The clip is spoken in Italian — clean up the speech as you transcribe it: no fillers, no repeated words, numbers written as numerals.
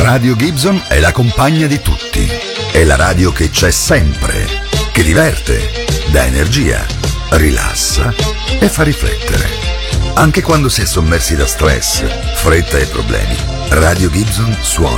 Radio Gibson è la compagna di tutti. È la radio che c'è sempre, che diverte, dà energia, rilassa e fa riflettere. Anche quando si è sommersi da stress, fretta e problemi, Radio Gibson suona